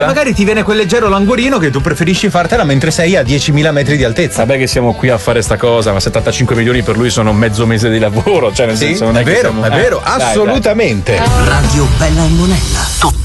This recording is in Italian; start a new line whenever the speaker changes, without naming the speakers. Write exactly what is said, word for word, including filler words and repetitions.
Magari ti viene quel leggero languorino che tu preferisci fartela mentre sei a diecimila metri di altezza.
Vabbè che siamo qui a fare sta cosa, ma settantacinque milioni per lui sono mezzo mese di lavoro, cioè nel
sì,
senso non
è,
è
vero,
che siamo...
è vero,
eh,
assolutamente.
dai, dai.
Radio Bella e Monella.